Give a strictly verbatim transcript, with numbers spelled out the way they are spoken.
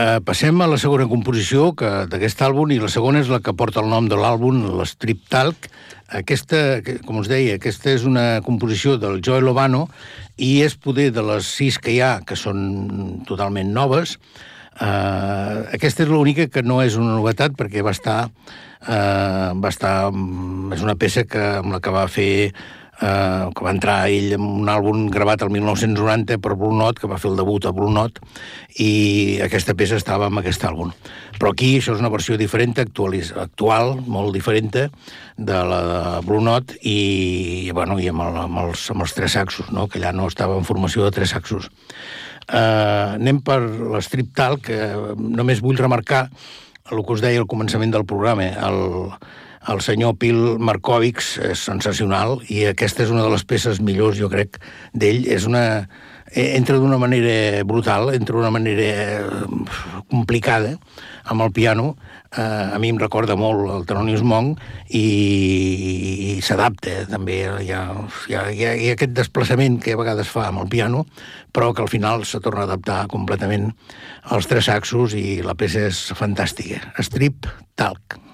Uh, passem a la segona composició que d'aquest àlbum, i la segona és la que porta el nom de l'àlbum, l'Strip Talk. Aquesta, com us deia, aquesta és una composició del Joe Lovano i és poder de les sis que hi ha, que són totalment noves. Uh, aquesta és l'única que no és una novetat perquè va estar, uh, va estar, és una peça que, amb la que va fer Uh, que va entrar ell en un àlbum gravat el mil nou-cents noranta per Blue Note, que va fer el debut a Blue Note, i aquesta peça estava en aquest àlbum. Però aquí això és una versió diferent, actualis, actual, molt diferent de la de Blue Note, i, bueno, i amb, el, amb, els, amb els tres saxos, no? Que allà no estava en formació de tres saxos. Uh, anem per l'Strip Talk, que només vull remarcar el que us deia al començament del programa. El El senyor Phil Markovics és sensacional i aquesta és una de les peces millors, jo crec, d'ell. És una... entra d'una manera brutal, entra d'una manera complicada amb el piano. Uh, a mi em recorda molt el Thelonious Monk i, i s'adapta també. Hi ha, hi, ha, hi ha aquest desplaçament que a vegades fa amb el piano, però que al final se torna a adaptar completament als tres saxos i la peça és fantàstica. Strip Talk.